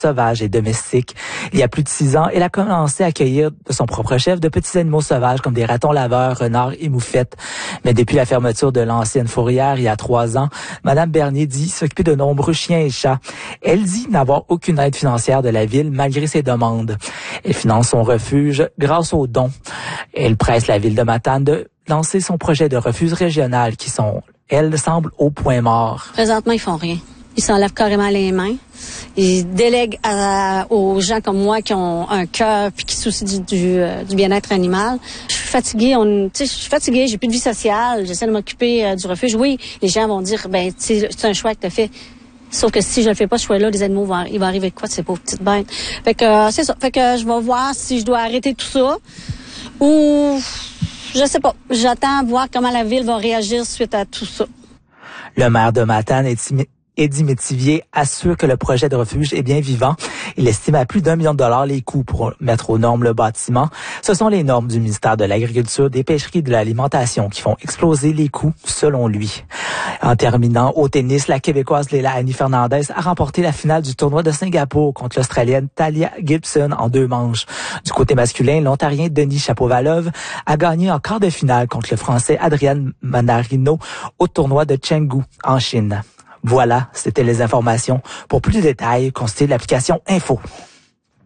sauvage et domestique. Il y a plus de 6 ans, elle a commencé à accueillir de son propre chef de petits animaux sauvages comme des ratons laveurs, renards et moufettes. Mais depuis la fermeture de l'ancienne fourrière il y a 3 ans, Madame Bernier dit s'occuper de nombreux chiens et chats. Elle dit n'avoir aucune aide financière de la ville malgré ses demandes. Elle finance son refuge grâce aux dons. Elle presse la ville de Matane de lancer son projet de refuge régional qui elle semble au point mort. Présentement, ils font rien. Ils s'enlèvent carrément les mains. Ils délèguent aux gens comme moi qui ont un cœur puis qui se soucient du bien-être animal. Je suis fatiguée, j'ai plus de vie sociale, j'essaie de m'occuper du refuge. Oui, les gens vont dire, c'est un choix que tu as fait. Sauf que si je le fais pas, ce choix-là, les animaux il va arriver quoi de ces pauvres petites bêtes? Fait que c'est ça. Fait que je vais voir si je dois arrêter tout ça ou je sais pas. J'attends voir comment la ville va réagir suite à tout ça. Le maire de Matane, Eddie Métivier, assure que le projet de refuge est bien vivant. Il estime à plus d'1 million de dollars les coûts pour mettre aux normes le bâtiment. Ce sont les normes du ministère de l'Agriculture, des Pêcheries et de l'Alimentation qui font exploser les coûts, selon lui. En terminant, au tennis, la Québécoise Leila Annie Fernandez a remporté la finale du tournoi de Singapour contre l'Australienne Talia Gibson en 2 manches. Du côté masculin, l'Ontarien Denis Shapovalov a gagné en quart de finale contre le Français Adrian Manarino au tournoi de Chengdu, en Chine. Voilà, c'était les informations. Pour plus de détails, consultez l'application Info.